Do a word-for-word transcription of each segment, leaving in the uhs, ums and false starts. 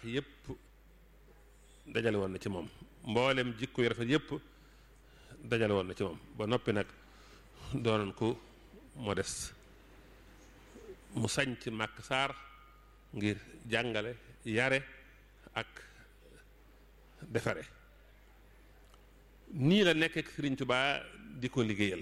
yépp dajale woon na ci moom mboolem jikko yu rafet yépp dajale woon na ci moom ba noppi nag doonoon ku modeste mu sañ ci Màkk Saar ngir jàngale yare ak defare nii la nekk ak Sëriñ Tubaa di ko liggéeyal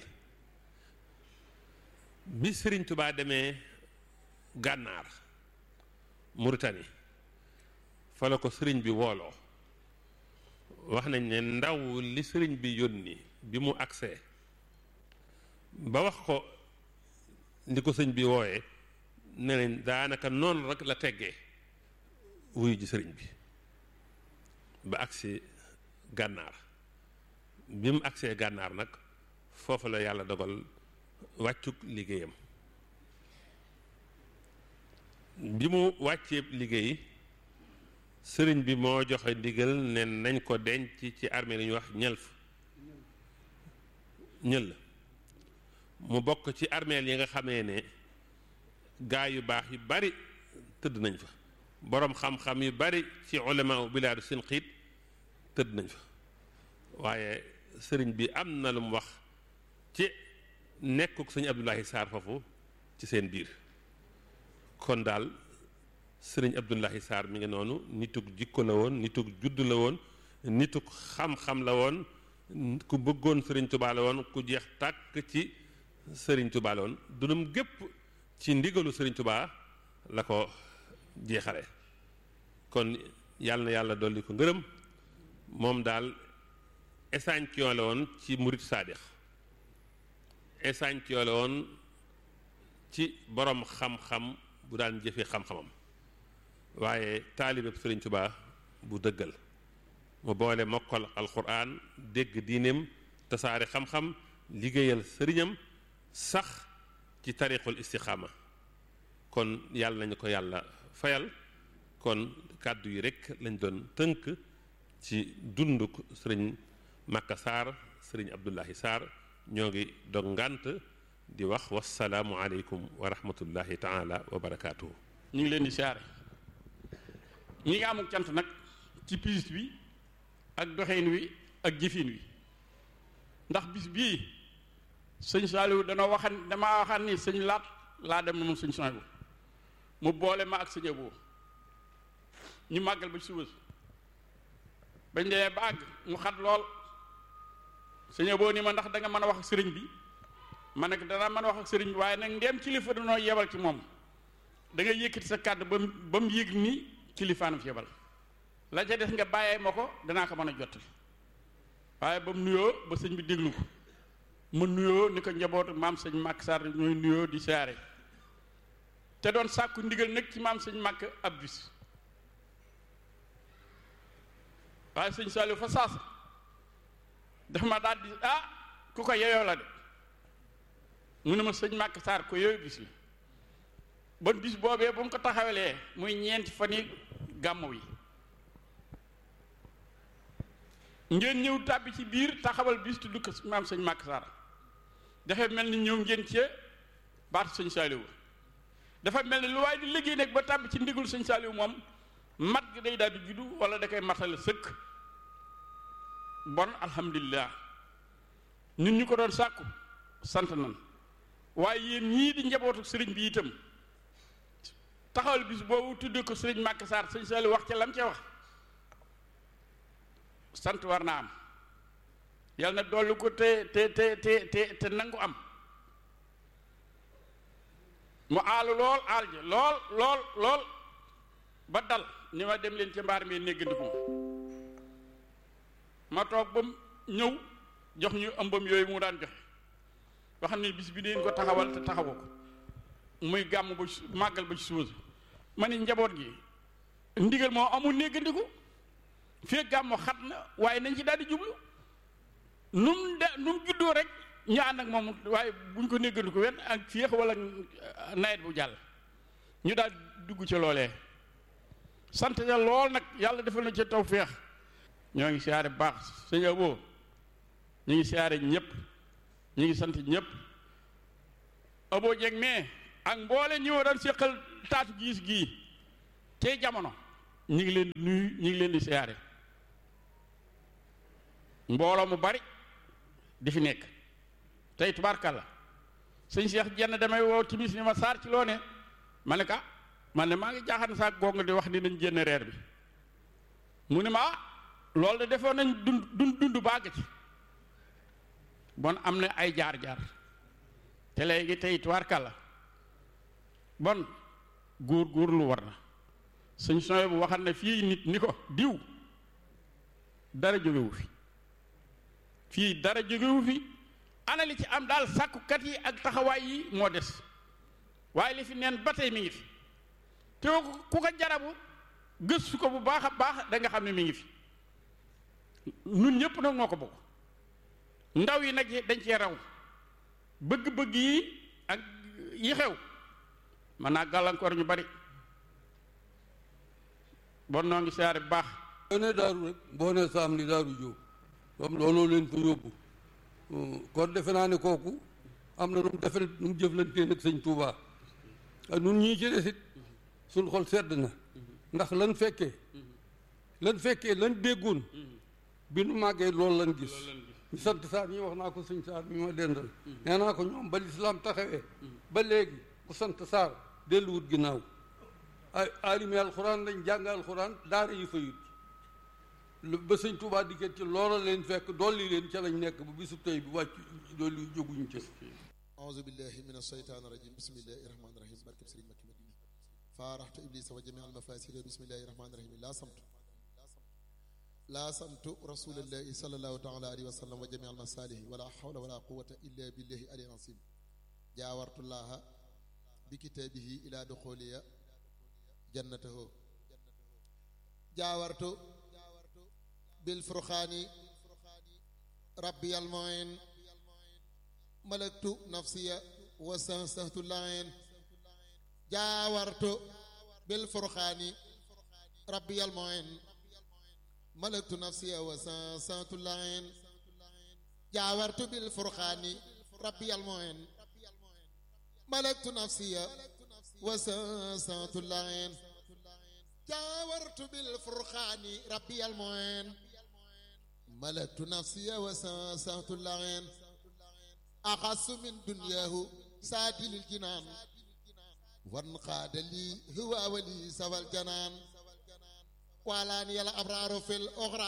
bi Sëriñ Tubaa demee gànnaar Mauritanie fa la ko sëriñ bi wooloo wax nañ ne ndaw li sëriñ bi yónni bi mu agsee ba wax ko ndi ko sëñ bi wooyee ne nañ daanaka noonu rek la teggee wuyu ji sëriñ bi ba agsi gànnaar bi mu agsee gànnaar nag foofu la yàlla dogal wàccug liggéeyam bi mu wàccee liggéey sëriñ bi moo joxe ndigal ne nañ ko denc ci armée li ñuy wax ñëlf ñël mu bokk ci armeel yi nga xamee ne gaa yu baax yu bari tëdd nañ fa boroom xam-xam yu bari ci ulama bilaadu seen xiit tëdd nañ fa waaye sëriñ bi am na lu mu wax ci nekkuk sëñ Abdoulahi Sarr foofu ci seen biir kon daal sëriñ Abdoulahi Sarr mi ngi noonu nitug jikko la woon nitug judd la woon nitug xam-xam la woon ku bëggoon sëriñ Tuubaa la woon ku jeex tàkk ci sëriñ Tuubaa la woon dunum gépp ci ndigalu sëriñ Tuubaa la ko jeexale kon yàlla na yàlla dolli ko ngërëm moom daal échantillon la woon ci murit saadix échantillon la woon ci borom xam-xam bu daan jëfee xam-xamam waaye taalibeb sëriñ Tuubaa bu dëggal mu boole mokkal alquran dégg diineem tasaare xam-xam liggéeyal sëriñam sax ci tariqul istixaama kon yàlla nañu ko yàlla fayal kon kàddu yi rekk lañ doon tënk ci dunduk sëriñ Màkka Saar sëriñ Abdoulahi Sarr ñoo ngi dog ngànt di wax wasalaamu aleykum wa rahmatullahi taala wa barakaatuhu. ñu ngi leen di siyaare ñi nga amuk cant nag ci piis bi ak doxeen wi ak jëfin wi ndax bis bii sëñ Saliou dana waxan dama waxan ni sëñ laat laa dem na moom sëñ Saliou mu boole ma ak sëñ Abo ñu màggal ba ci suba bañ demee ba àgg mu xat lool sëñ Abo ni ma ndax da nga mën a wax ak sëriñ bi ma ne danaa mën a wax ak sëriñ bi waaye nag ndeem kilifa danoo yebal ci moom da nga yëkkati sa kàddu ba mu ba mu yëg ni kilifaanam fi yebal la ca des nga bàyyee ma ko danaa ko mën a jottali waaye ba mu nuyoo ba sëñ bi déglu ko mu nuyoo ni ko njabootu maam sëñ Màkk Sarr ñooy nuyoo di siyaare te doon sàkku ndigal nag ci maam sëñ Màkk ab bis waaye sëñ Saliou fa saasa dafa ma daal di ah ku ko yeyoo la de mu ne ma sëñ Màkk Sarr ko yooyu bis la bon bis boobee ba mu ko taxawalee muy ñeenti fan yi gàmmu yi ngeen ñëw tàbbi ci biir taxawal bis tudd ko maam sëñ Màkk Sarr dafa mel ni ñëw ngeen ci baatu sëñ Saliou dafa mel ni lu waaye di liggéey nag ba tàbbi ci ndigul sëñ Saliou moom mat gi day daal di juddu wala da koy matale sëkk bon alhamdulilah ñun ñu ko doon sàkku sant nan waaye yéen ñii di njabootu sëriñ bi itam taxawal bis boobu tuddee ko sëriñ Màkk Sarr sëñ Saliou wax ca lam ca wax sant war naa am yàlla na dolli ko te te te te te te nangu am mu aalu lool aal ja lool lool lool ba dal ni ma dem leen ca mbaar mi néggandiku ma toog ba mu ñëw jox ñu ëmbam yooyu mu daan joxe ba xam ne bis bi deen ko taxawal te taxawoo ko muy gàmm ba màggal ba ci suba ma ni njaboot gi ndigal moo amul néggandiku fii gàmmu xat na waaye nañ ci daal di jublu nu mu de nu mu juddoo rek ñu ànd ak moom waaye buñ ko néggandiku wenn ak féex wala nawet bu jàll ñu daal dugg ci loolee sant na lool nag yàlla defal na ci taw féex ñoo ngi siyaare baax sëñ Abo ñu ngi siyaare ñëpp ñu ngi sant ñëpp Abo Dieng mais ak mboole ñi ma doon séqal taatu giis gii tey jamono ñi ngi leen di nuyu ñi ngi leen di siyaare mbooloo mu bari di fi nekk tey tubaarkàlla sëñ Cheikh jenn damay woo timis ni ma saar ci loo ne ma ne ka man ne maa ngi jaaxaan saa gong di wax ni nañ génn reer bi mu ne ma ah loolu de defoon nañ dund dund dund bàgg ci bon am na ay jaar-jaar te léegi tey tubaarkàlla bon góor góor lu war na sëñ sooy bu waxal ne fii nit ni ko diw dara jógewu fi fii dara jógewu fi ana li ci am daal sàkkukat yi ak taxawaay yi moo des waaye li fi neen ba tey mi ngi fi te ku ko jarabu gëstu ko bu baax a baax da nga xam ne mi ngi fi nun ñëpp nag moo ko bokk ndaw yi nag dañ cee raw bëgg-bëgg yi ak yi xew mën naa gàllankoor ñu bari bon noo ngi siyaare bu baax boo ne daaru rek boo ne saam li daaru jóob comme looloo leen ko yóbbu kon defe naa ne kooku am na nu mu defe nu mu jëflantee nag sëñ Tuubaa nun ñii ci desit suñ xol sedd na ndax lan fekkee lan fekkee lan déggoon bi nu màggee loolu lan gis ñu sant saar ñi wax naa ko sëñ saar mi ma dendal nee naa ko ñoom ba lislaam taxawee ba léegi ku sant saar delluwut ginnaaw ay aalimi alxuraan lañ jàng alxuraan daara yi fayut ba sëñ Tuubaa dikkee ci loola leen fekk dolli leen ca lañ nekk bu bisu tey bi wàcc dolli jóguñu ca auzu billahi min asheytaan rajim bismillahi rahmaani rahim barkeb sëriñ Makki Madina faaraxtu iblisa wa jami al mafasida bismillahi rahmaani rahim laa samtu laa samtu rasulillahi sallallahu taala alayhi wa sallam wa jami al masalihi wala hawla wala quwata illa billahi ali asim jaawartullaha bi kitaabihi ila duxuliya jannatahu jaawartu bil furxaani rabbi al muin malaktu nafsiya wa sansahtu lain jaawartu bil furxaani rabbi al muin malaktu nafsiya wa sansahtu lain jaawartu bil furxaani rabbi al muin malaktu nafsiya wa sansahtu lain jaawartu bil furxaani rabbi al muin ملكت نفسي وساسات اللعين أخص من دنياه سادل الجنان وانقاد لي هو ولي سوى الجنان وعلاني الأبرار في الأخرى